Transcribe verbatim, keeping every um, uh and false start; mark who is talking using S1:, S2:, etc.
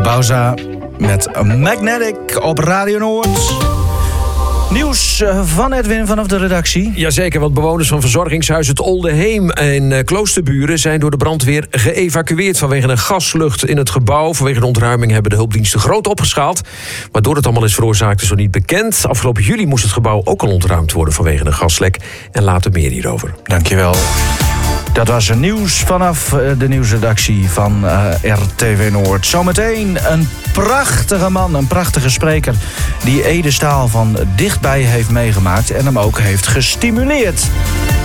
S1: Bauza met Magnetic op Radio Noord. Nieuws van Edwin vanaf de redactie.
S2: Jazeker, want bewoners van verzorgingshuis Het Oldeheem en Kloosterburen zijn door de brandweer geëvacueerd vanwege een gaslucht in het gebouw. Vanwege de ontruiming hebben de hulpdiensten groot opgeschaald. Waardoor het allemaal is veroorzaakt is nog niet bekend. Afgelopen juli moest het gebouw ook al ontruimd worden vanwege een gaslek. En later meer hierover.
S1: Dankjewel. Dat was het nieuws vanaf de nieuwsredactie van uh, R T V Noord. Zometeen een prachtige man, een prachtige spreker die Ede Staal van dichtbij heeft meegemaakt en hem ook heeft gestimuleerd.